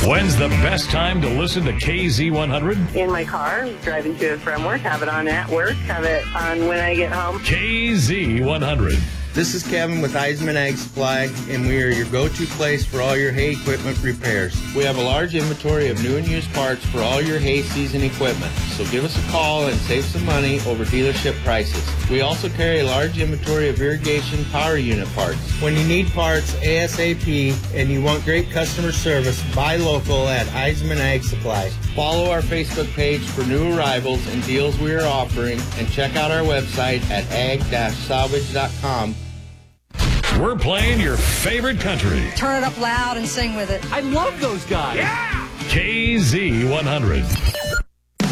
When's the best time to listen to KZ100? In my car, driving to and from work, have it on at work, have it on when I get home. KZ100. This is Kevin with Eisman Ag Supply, and we are your go-to place for all your hay equipment repairs. We have a large inventory of new and used parts for all your hay season equipment, so give us a call and save some money over dealership prices. We also carry a large inventory of irrigation power unit parts. When you need parts ASAP and you want great customer service, buy local at Eisman Ag Supply. Follow our Facebook page for new arrivals and deals we are offering, and check out our website at ag-salvage.com. We're playing your favorite country. Turn it up loud and sing with it. I love those guys. KZ100.